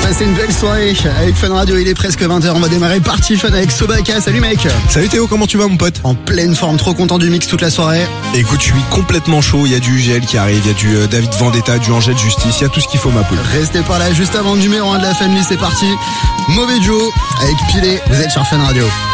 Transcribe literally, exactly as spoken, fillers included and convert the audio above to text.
passer une belle soirée avec Fun Radio. Il est presque vingt heures. On va démarrer Party Fun avec Sobaka. Salut mec. Salut Théo, comment tu vas mon pote? En pleine forme, trop content du mix toute la soirée. Écoute, je suis complètement chaud. Il y a du U G L qui arrive, il y a du euh, David Vendetta, du Angèle Justice. Il y a tout ce qu'il faut ma poule. Restez par là juste avant le numéro un de la famille. C'est parti. Mauvais duo avec Pilé. Vous êtes sur Fun Radio.